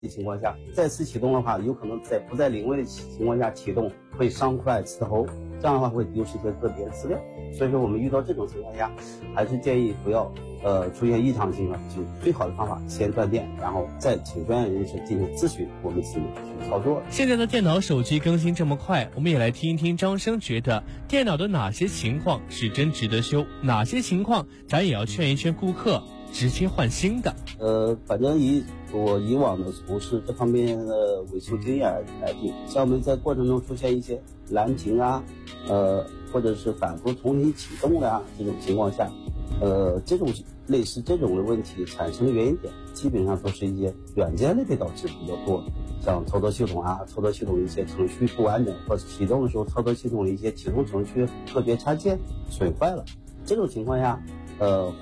情况下再次启动的话，有可能在不在临位的情况下启动，会伤快磁头，这样的话会丢失一些个别的资料。所以说我们遇到这种情况下，还是建议不要出现异常情况，就最好的方法先断电，然后再请专业人士进行咨询，我们自己去操作。 现在的电脑手机更新这么快，我们也来听一听张生觉得电脑的哪些情况是真值得修，哪些情况咱也要劝一劝顾客直接换新的。 反正以我以往的从事这方面的维修经验来定，像我们在过程中出现一些蓝屏啊，或者是反复重新启动的这种情况下，这种类似这种的问题产生的原因点，基本上都是一些软件类的导致比较多，像操作系统操作系统一些程序不完整，或者启动的时候操作系统的一些启动程序个别插件损坏了，这种情况下，